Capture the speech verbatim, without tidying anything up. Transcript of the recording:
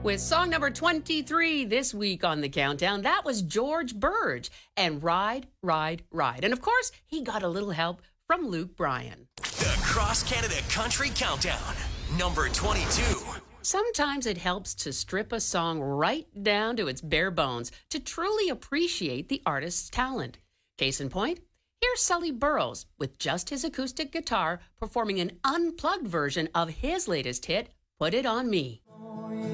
With song number twenty-three this week on the countdown, that was George Burge and Ride, Ride, Ride. And of course, he got a little help from Luke Bryan. The Cross Canada Country Countdown, number twenty-two. Sometimes it helps to strip a song right down to its bare bones to truly appreciate the artist's talent. Case in point, here's Sully Burrows with just his acoustic guitar performing an unplugged version of his latest hit, Put It On Me.